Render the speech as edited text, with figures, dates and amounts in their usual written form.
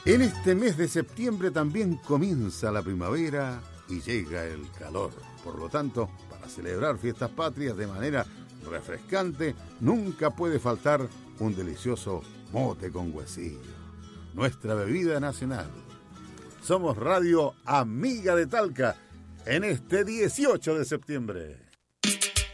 En este mes de septiembre también comienza la primavera y llega el calor. Por lo tanto, para celebrar fiestas patrias de manera refrescante, nunca puede faltar un delicioso mote con huesillo, nuestra bebida nacional. Somos Radio Amiga de Talca en este 18 de septiembre.